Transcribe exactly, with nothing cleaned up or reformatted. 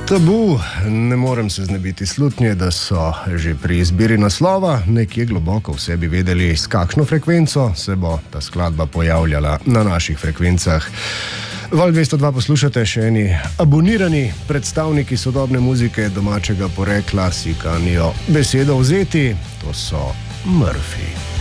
Tabu, ne morem se znebiti slutnje, da so že pri izbiri naslova nekje globoko v sebi vedeli, s kakšno frekvenco se bo ta skladba pojavljala na naših frekvencah. Val dvesto dva poslušate, še eni abonirani predstavniki sodobne muzike domačega porekla si kanijo besedo vzeti, to so Murphy.